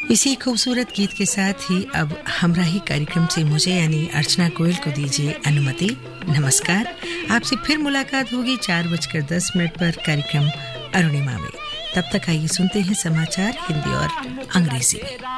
इसी खूबसूरत गीत के साथ ही अब हमराही कार्यक्रम से मुझे यानी अर्चना गोयल को दीजिए अनुमति। नमस्कार। आपसे फिर मुलाकात होगी 4:10 पर कार्यक्रम अरुणिमा में। तब तक आइए सुनते हैं समाचार हिंदी और अंग्रेजी में।